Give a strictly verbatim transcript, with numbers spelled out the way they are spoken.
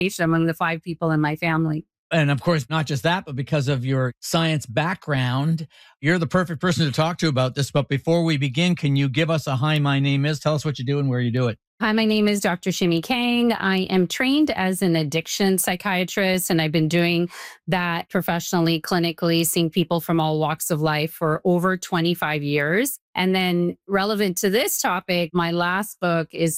among the five people in my family. And of course, not just that, but because of your science background, you're the perfect person to talk to about this. But before we begin, can you give us a hi, my name is, tell us what you do and where you do it? Hi, my name is Doctor Shimi Kang. I am trained as an addiction psychiatrist, and I've been doing that professionally, clinically, seeing people from all walks of life for over twenty-five years. And then relevant to this topic, my last book is